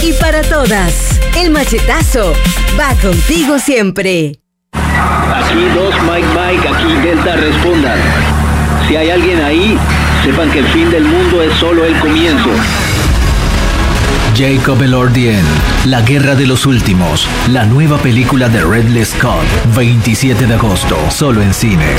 y para todas. El machetazo va contigo siempre. Aquí 2 Mike, aquí Delta, respondan. Si hay alguien ahí, sepan que el fin del mundo es solo el comienzo. Jacob Elordian, La Guerra de los Últimos, la nueva película de Ridley Scott, 27 de agosto, solo en cines.